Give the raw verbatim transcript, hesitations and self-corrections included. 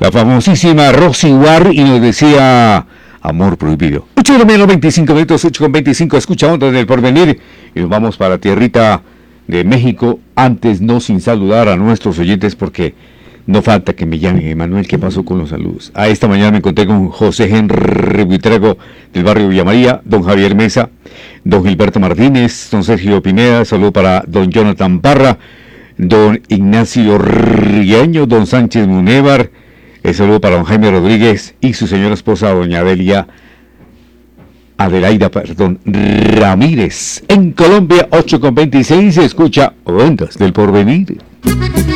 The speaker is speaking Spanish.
la famosísima Rosy War, y nos decía Amor Prohibido. ocho de la mañana, veinticinco minutos, ocho con veinticinco, escucha Ondas del Porvenir, y nos vamos para la tierrita de México, antes no sin saludar a nuestros oyentes, porque no falta que me llamen. Emanuel, ¿qué pasó con los saludos? A esta mañana me encontré con José Henry Buitrago del barrio Villa María, don Javier Mesa, don Gilberto Martínez, don Sergio Pineda, saludo para don Jonathan Parra, don Ignacio Rieño, don Sánchez Munévar, el saludo para don Jaime Rodríguez y su señora esposa, doña Adelia Adelaida, perdón, Ramírez. En Colombia, ocho con veintiséis, se escucha Ondas del Porvenir.